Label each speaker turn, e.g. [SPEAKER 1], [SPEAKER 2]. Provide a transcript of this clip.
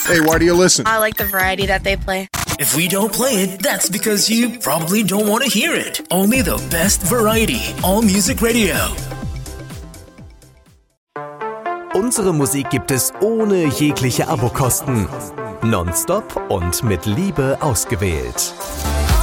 [SPEAKER 1] Hey, why do you listen?
[SPEAKER 2] I like the variety that they play.
[SPEAKER 3] If we don't play it, that's because you probably don't want to hear it. Only the best variety. All Music Radio.
[SPEAKER 4] Unsere Musik gibt es ohne jegliche Abokosten. Nonstop und mit Liebe ausgewählt.